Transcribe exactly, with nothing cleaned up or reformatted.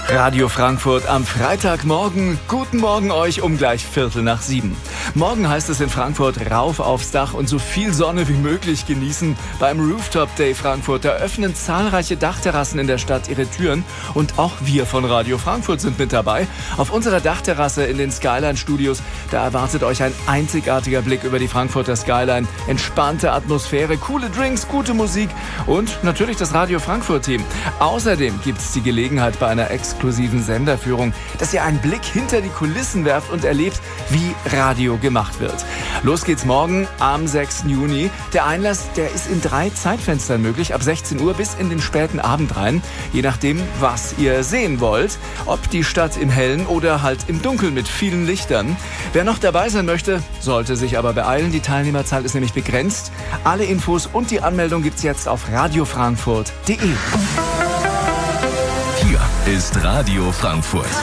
Radio Frankfurt am Freitagmorgen. Guten Morgen euch um gleich Viertel nach sieben. Morgen heißt es in Frankfurt rauf aufs Dach und so viel Sonne wie möglich genießen. Beim Rooftop Day Frankfurt eröffnen zahlreiche Dachterrassen in der Stadt ihre Türen und auch wir von Radio Frankfurt sind mit dabei. Auf unserer Dachterrasse in den Skyline Studios, da erwartet euch ein einzigartiger Blick über die Frankfurter Skyline, entspannte Atmosphäre, coole Drinks, gute Musik und natürlich das Radio Frankfurt Team. Außerdem gibt es die Gelegenheit bei einer exklusiven Senderführung, dass ihr einen Blick hinter die Kulissen werft und erlebt, wie Radio gemacht wird. Los geht's morgen am sechsten Juni. Der Einlass, der ist in drei Zeitfenstern möglich, ab sechzehn Uhr bis in den späten Abend rein. Je nachdem, was ihr sehen wollt. Ob die Stadt im Hellen oder halt im Dunkeln mit vielen Lichtern. Wer noch dabei sein möchte, sollte sich aber beeilen. Die Teilnehmerzahl ist nämlich begrenzt. Alle Infos und die Anmeldung gibt's jetzt auf radiofrankfurt punkt de. Hier ist Radio Frankfurt.